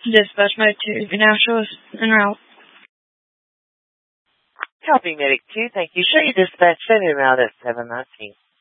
Dispatch mode 2. You now show us en route. Copy, Medic 2. Thank you. Show you dispatch, send en route at 719.